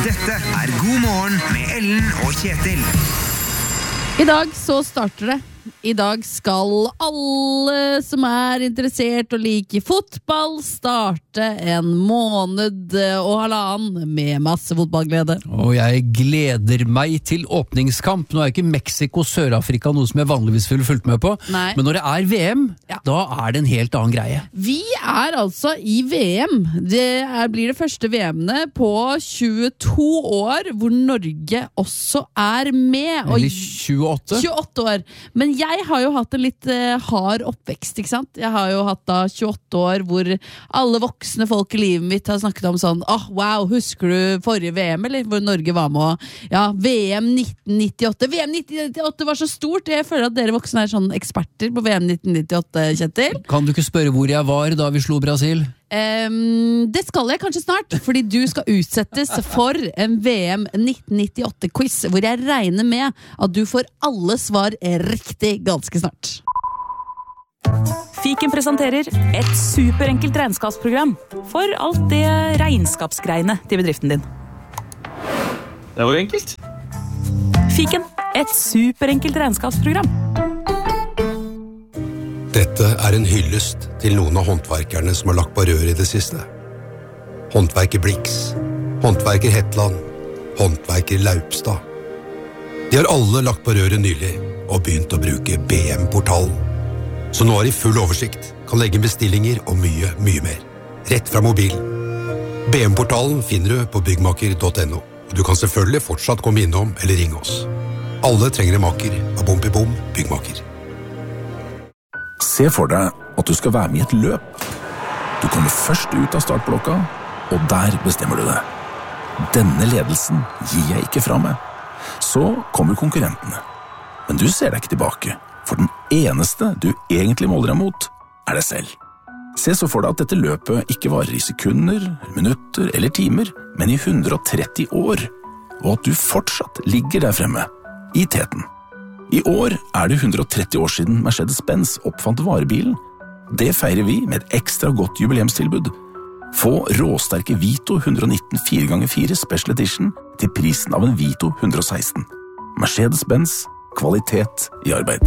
Dette God morgen med Ellen og Kjetil. I dag så starter det. I dag skal alle som interessert og liker fotball starte en måned og halvannen med masse fotballglede. Og jeg gleder meg til åpningskamp. Nå ikke Mexico, Sør-Afrika noe som jeg vanligvis ville fulgt med på. Nei. Men når det VM, da det en helt annen greie. Vi altså i VM. Det blir det første VM-ene på 22 år hvor Norge også med. Eller 28. 28 år. Men jeg har jo hatt en litt hard oppvekst, ikke sant? Jeg har jo hatt da 28 år hvor alle voksne folk i livet mitt har snakket om sånn, wow, husker du forrige VM, eller? Hvor Norge var med VM 1998. VM 1998 var så stort, jeg føler at dere voksne sånn eksperter på VM 1998, Kjetil. Kan du ikke spørre hvor jeg var da vi slo Brasil? Det skal jeg kanskje snart, fordi du skal utsettes for en VM 1998-quiz, hvor jeg regner med at du får alle svar riktig ganske snart. Fiken presenterer et superenkelt regnskapsprogram for alt det regnskapsgreiene til bedriften din. Det var enkelt. Fiken, et superenkelt regnskapsprogram. Dette en hyllest til noen av håndverkerne som har lagt på rør i det siste. Håndverker Blix, håndverker Hetland, håndverker Laupstad. De har alle lagt på røret nylig og begynt å bruke BM-portalen. Så nå de full oversikt, kan legge bestillinger og mye, mye mer. Rett fra mobilen. BM-portalen finner du på byggmaker.no. Og du kan selvfølgelig fortsatt komme innom eller ringe oss. Alle trenger en maker av Bom Byggmaker. Se for deg at du skal være med i et løp. Du kommer først ut av startblokka, og der bestemmer du deg. Denne ledelsen gir jeg ikke fra meg. Så kommer konkurrentene. Men du ser deg ikke tilbake, for den eneste du egentlig måler deg mot, deg selv. Se så for deg at dette løpet ikke varer i sekunder, minutter eller timer, men i 130 år, og at du fortsatt ligger der fremme, i teten. I år det 130 år siden Mercedes-Benz oppfant varebilen. Det feirer vi med et ekstra godt jubileumstilbud. Få råsterke Vito 119 4x4 Special Edition til prisen av en Vito 116. Mercedes-Benz, kvalitet i arbeid.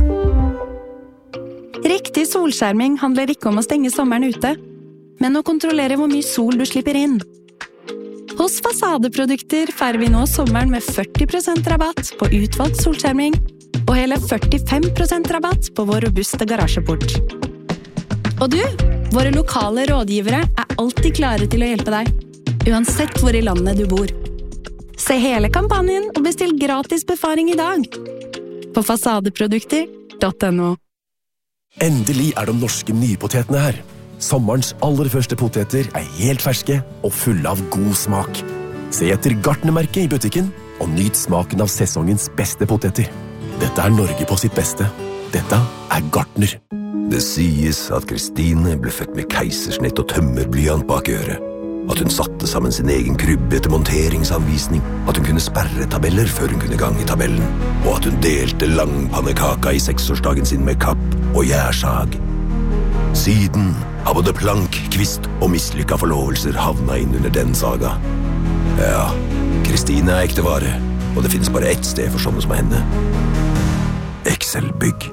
Riktig solskjerming handler ikke om å stenge sommeren ute, men å kontrollere hvor mye sol du slipper inn. Hos Fasadeprodukter feirer vi nå sommeren med 40% rabatt på utvalgt solskjerming, og hele 45% rabatt på vår robuste garasjeport. Og du, våre lokale rådgivere alltid klare til å hjelpe deg, uansett hvor i landet du bor. Se hele kampanjen og bestill gratis befaring i dag på fasadeprodukter.no. Endelig de norske nypotetene her. Sommerens aller første poteter helt ferske og fulle av god smak. Se etter Gartnermerket i butikken og nyt smaken av sesongens beste poteter. Dette Norge på sitt beste. Dette Gartner. Det sies at Kristine ble født med keisersnitt og tømmerblyant bak øret. At hun satte sammen sin egen krybbe etter monteringsanvisning. At hun kunne sperre tabeller før hun kunne gange tabellen. Og at hun delte langpannekaka i 6-årsdagen sin med kapp og gjærsag. Siden har både plank, kvist og mislykka forlovelser havna inn under den saga. Ja, Kristine ekte vare, og det finnes bare ett sted for sånne som henne. Excel Bygg.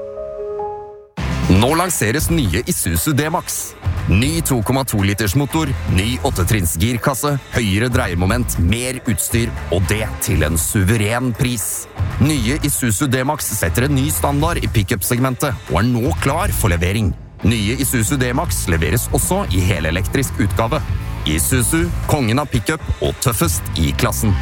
Nå lanseres nye Isuzu D-Max. Ny 2,2 liters motor, ny 8-trinns girkasse, høyere dreiemoment, mer utstyr, og det til en suveren pris. Nye Isuzu D-Max setter en ny standard i pick-up-segmentet, og nå klar for levering. Nye Isuzu D-Max leveres også i helelektrisk utgave. Isuzu, kongen av pick-up og tøffest i klassen.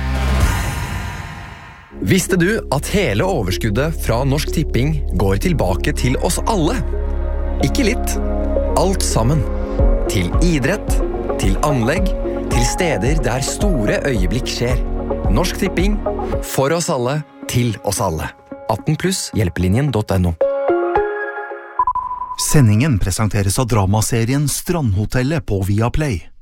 Visste du at hele overskuddet fra Norsk Tipping går tilbake til oss alle? Ikke litt, alt sammen. Til idrett, til anlegg, til steder der store øyeblikk skjer. Norsk Tipping, for oss alle, til oss alle. 18+ hjelpelinjen.no. Sendingen presenteres av dramaserien Strandhotellet på Viaplay.